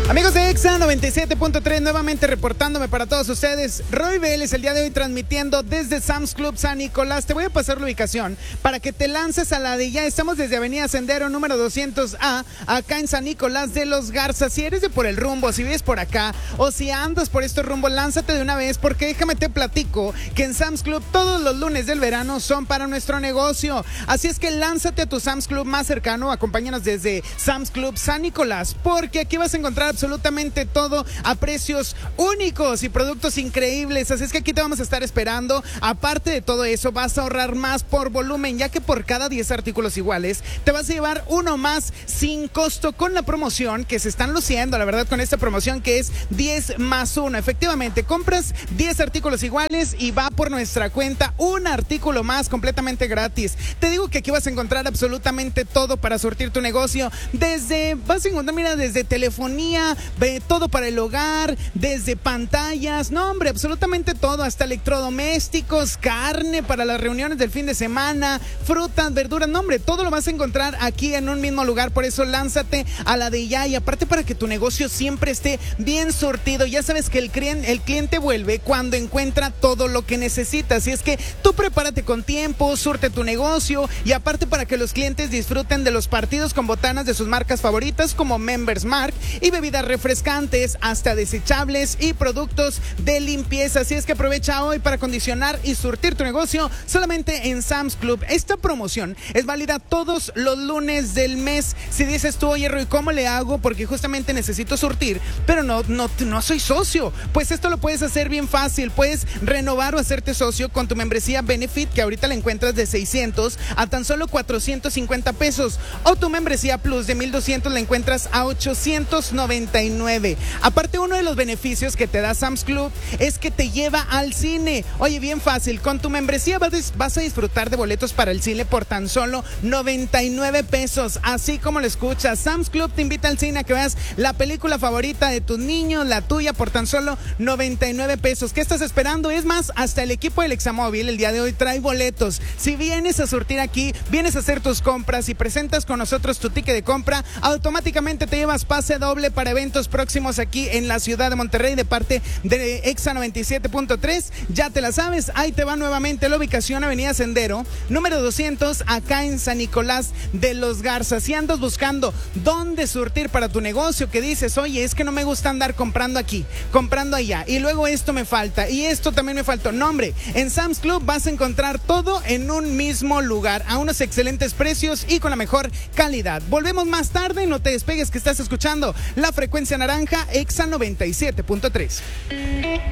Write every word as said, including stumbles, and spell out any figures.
Amigos de Exa noventa y siete punto tres, nuevamente reportándome para todos ustedes. Roy Vélez el día de hoy transmitiendo desde Sam's Club San Nicolás. Te voy a pasar la ubicación para que te lances a la de ya. Estamos desde Avenida Sendero número doscientos A, acá en San Nicolás de los Garzas. Si eres de por el rumbo, si vives por acá o si andas por estos rumbos, lánzate de una vez, porque déjame te platico que en Sam's Club todos los lunes del verano son para nuestro negocio. Así es que lánzate a tu Sam's Club más cercano, acompáñanos desde Sam's Club San Nicolás, porque aquí vas a encontrar absolutamente todo a precios únicos y productos increíbles. Así es que aquí te vamos a estar esperando. Aparte de todo eso, vas a ahorrar más por volumen, ya que por cada diez artículos iguales te vas a llevar uno más sin costo con la promoción que se están luciendo, la verdad, con esta promoción que es diez más uno. Efectivamente, compras diez artículos iguales y va por nuestra cuenta un artículo más completamente gratis. Te digo que aquí vas a encontrar absolutamente todo para surtir tu negocio. Desde, vas a encontrar, mira, desde telefonía, ve todo para el hogar, desde pantallas, no hombre, absolutamente todo, hasta electrodomésticos, carne para las reuniones del fin de semana, frutas, verduras, no hombre, todo lo vas a encontrar aquí en un mismo lugar. Por eso lánzate a la de ya, y aparte para que tu negocio siempre esté bien surtido. Ya sabes que el cliente, el cliente vuelve cuando encuentra todo lo que necesita, así es que tú prepárate con tiempo, surte tu negocio, y aparte para que los clientes disfruten de los partidos con botanas de sus marcas favoritas como Members Mark y bebidas refrescantes, hasta desechables y productos de limpieza. Así es que aprovecha hoy para acondicionar y surtir tu negocio solamente en Sam's Club. Esta promoción es válida todos los lunes del mes. Si dices tú, oye Roy, ¿cómo le hago? Porque justamente necesito surtir, pero no, no, no soy socio. Pues esto lo puedes hacer bien fácil. Puedes renovar o hacerte socio con tu membresía Benefit, que ahorita la encuentras de seiscientos a tan solo cuatrocientos cincuenta pesos, o tu membresía Plus de mil doscientos la encuentras a ochocientos noventa y nueve. Aparte, uno de los beneficios que te da Sam's Club es que te lleva al cine. Oye, bien fácil, con tu membresía vas a disfrutar de boletos para el cine por tan solo noventa y nueve pesos. Así como lo escuchas, Sam's Club te invita al cine a que veas la película favorita de tus niños, la tuya, por tan solo noventa y nueve pesos. ¿Qué estás esperando? Es más, hasta el equipo del Examóvil el día de hoy trae boletos. Si vienes a surtir aquí, vienes a hacer tus compras y presentas con nosotros tu ticket de compra, automáticamente te llevas pase doble para eventos próximos aquí en la ciudad de Monterrey de parte de Exa noventa y siete punto tres. Ya te la sabes, ahí te va nuevamente la ubicación: Avenida Sendero número doscientos, acá en San Nicolás de los Garzas. Si andas buscando dónde surtir para tu negocio, que dices, oye, es que no me gusta andar comprando aquí, comprando allá, y luego esto me falta y esto también me faltó, no hombre, en Sam's Club vas a encontrar todo en un mismo lugar, a unos excelentes precios y con la mejor calidad. Volvemos más tarde, no te despegues, que estás escuchando la frecuencia naranja, Exa noventa y siete punto tres.